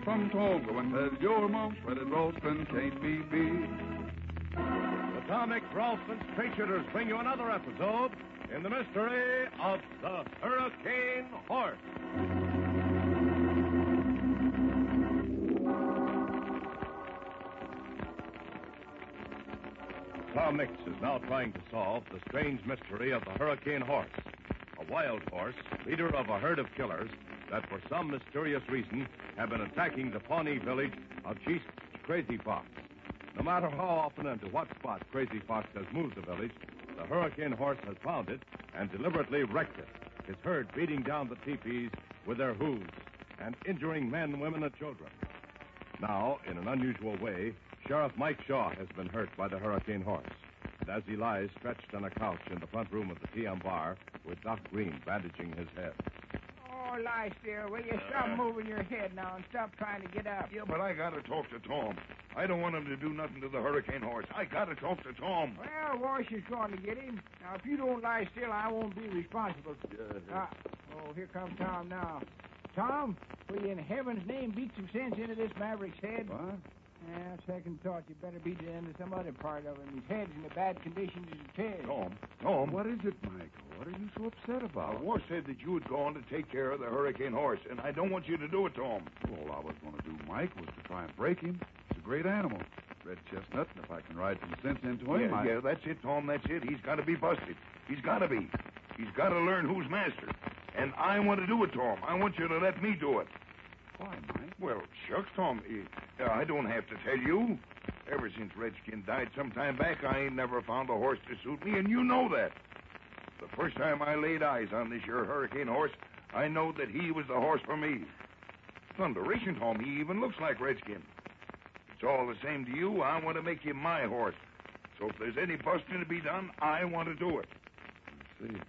from Tom. Go and tell your mom shredded Ralston can't be beat. The Tom Mix Ralston Straight Shooters bring you another episode in the mystery of the Hurricane Horse. Tom Mix is now trying to solve the strange mystery of the Hurricane Horse, a wild horse, leader of a herd of killers that for some mysterious reason have been attacking the Pawnee village of Chief Crazy Fox. No matter how often and to what spot Crazy Fox has moved the village, the Hurricane Horse has found it and deliberately wrecked it, his herd beating down the teepees with their hooves and injuring men, women, and children. Now, in an unusual way, Sheriff Mike Shaw has been hurt by the Hurricane Horse. And as he lies stretched on a couch in the front room of the TM bar with Doc Green bandaging his head. Oh, lie still. Will you stop moving your head now and stop trying to get up? Yeah, but I got to talk to Tom. I don't want him to do nothing to the Hurricane Horse. I got to talk to Tom. Well, Wash is going to get him. Now, if you don't lie still, I won't be responsible. Here comes Tom now. Tom, will you in heaven's name beat some sense into this maverick's head? What? Yeah, second thought, you better beat it into some other part of him. His head's in a bad condition as his head. Tom. What is it, Mike? What are you so upset about? War said that you had gone to take care of the Hurricane Horse, and I don't want you to do it, Tom. All I was going to do, Mike, was to try and break him. He's a great animal. Red chestnut, and if I can ride some sense into him, Yeah, that's it, Tom, that's it. He's got to be busted. He's got to be. He's got to learn who's master. And I want to do it, Tom. I want you to let me do it. Why, Mike? Well, shucks, Tom. I don't have to tell you. Ever since Redskin died some time back, I ain't never found a horse to suit me, and you know that. The first time I laid eyes on this here Hurricane Horse, I know that he was the horse for me. Thunderation, Tom, he even looks like Redskin. It's all the same to you. I want to make him my horse. So if there's any busting to be done, I want to do it. I see.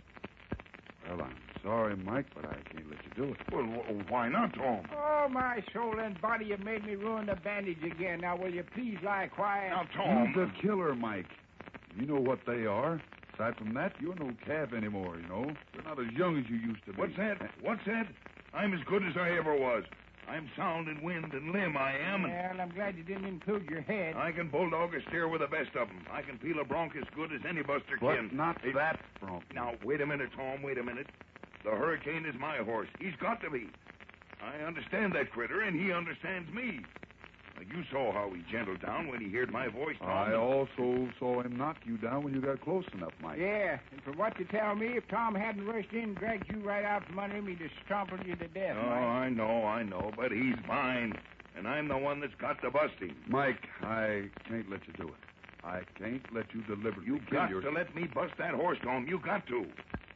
Well, I'm sorry, Mike, but I can't let you do it. Well, why not, Tom? Oh, my soul and body, you made me ruin the bandage again. Now, will you please lie quiet? Now, Tom... He's a killer, Mike. You know what they are. Aside from that, you're no calf anymore, you know. You're not as young as you used to be. What's that? What's that? I'm as good as I ever was. I'm sound in wind and limb, I am. And well, I'm glad you didn't include your head. I can bulldog a steer with the best of them. I can peel a bronc as good as any buster can. But not that bronc. Now, wait a minute, Tom, wait a minute. The Hurricane is my horse. He's got to be. I understand that critter, and he understands me. Now, you saw how he gentled down when he heard my voice, Tom. I also saw him knock you down when you got close enough, Mike. Yeah, and from what you tell me, if Tom hadn't rushed in and dragged you right out from under him, he'd have trampled you to death, Oh, Mike. I know, but he's mine, and I'm the one that's got to bust him. Mike, I can't let you do it. I can't let you deliberately You kill got your... to let me bust that horse, Tom. You got to.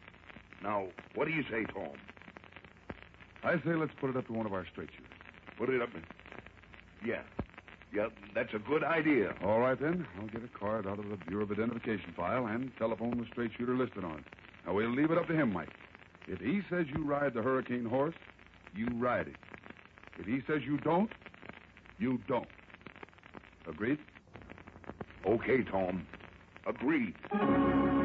Now, what do you say, Tom? I say let's put it up to one of our straight shooters. Put it up in... Yeah, that's a good idea. All right, then. I'll get a card out of the Bureau of Identification file and telephone the straight shooter listed on it. Now, we'll leave it up to him, Mike. If he says you ride the Hurricane Horse, you ride it. If he says you don't, you don't. Agreed? Okay, Tom. Agreed.